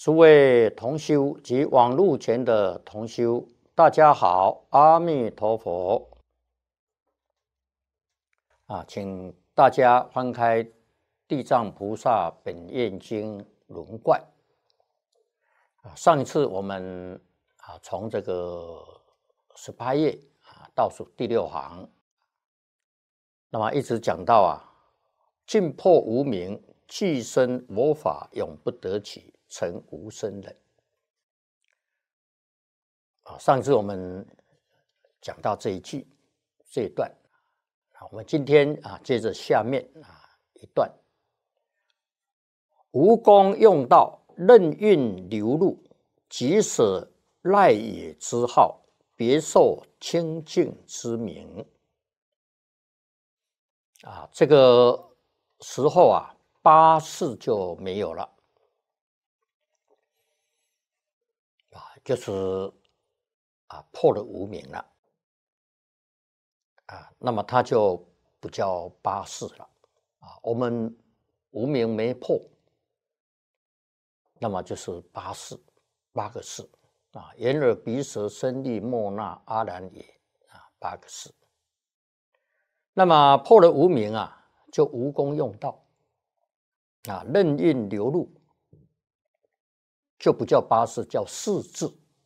诸位同修及网络前的同修，大家好，阿弥陀佛。请大家翻开《地藏菩萨本愿经·轮观》。上一次我们从这个18页倒数第6行，那么一直讲到尽破无明，俱生我法，永不得起，成无生忍。上一次我们讲到这一句这一段，我们今天接着下面一段，无功用道，任运流露，即舍赖也之好，别受清净之名。这个时候八识就没有了，就是破了无明了，那么它就不叫八识了，我们无明没破，那么就是八识，8个识眼耳鼻舌身意莫那阿难也8个识。那么破了无明就无功用道任运流露，就不叫八识，叫识字。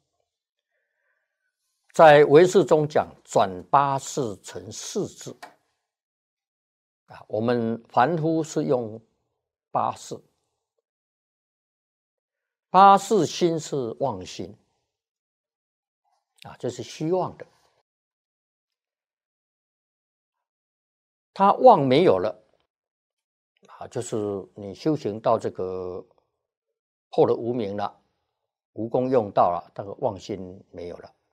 在唯识中讲转八识成识字我们凡夫是用八识，八识心是妄心这是虚妄的，它妄没有了就是你修行到这个破了无明了，无功用道了，这个妄心没有了